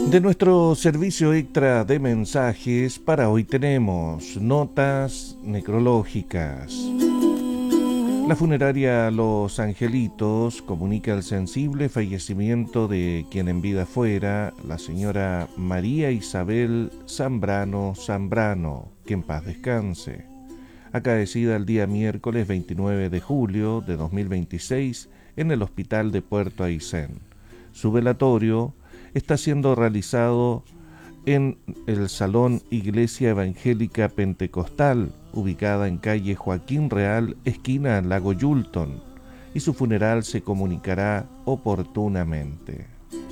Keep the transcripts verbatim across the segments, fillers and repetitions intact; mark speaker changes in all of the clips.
Speaker 1: De nuestro servicio extra de mensajes, para hoy tenemos notas necrológicas. La funeraria Los Angelitos comunica el sensible fallecimiento de quien en vida fuera, la señora María Isabel Zambrano Zambrano, que en paz descanse, acaecida el día miércoles veintinueve de julio de dos mil veintiséis en el hospital de Puerto Aysén. Su velatorio está siendo realizado en el Salón Iglesia Evangélica Pentecostal, ubicada en calle Joaquín Real, esquina Lago Yulton, y su funeral se comunicará oportunamente.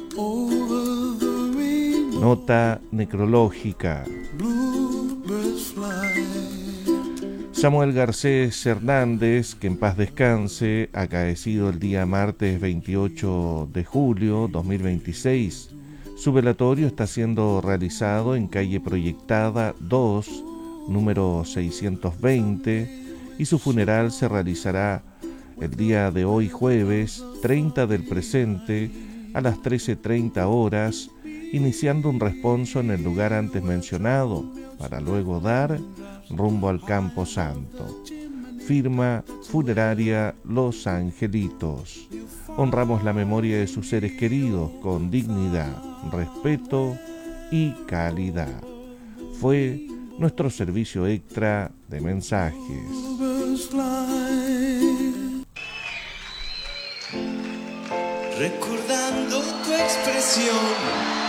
Speaker 1: Nota necrológica. Samuel Garcés Hernández, que en paz descanse, acaecido el día martes veintiocho de julio dos mil veintiséis. Su velatorio está siendo realizado en calle Proyectada dos, número seiscientos veinte, y su funeral se realizará el día de hoy, jueves treinta del presente, a las trece treinta horas, iniciando un responso en el lugar antes mencionado, para luego dar rumbo al Campo Santo. Firma Funeraria Los Angelitos. Honramos la memoria de sus seres queridos con dignidad, respeto y calidad. Fue nuestro servicio extra de mensajes.
Speaker 2: Recordando tu expresión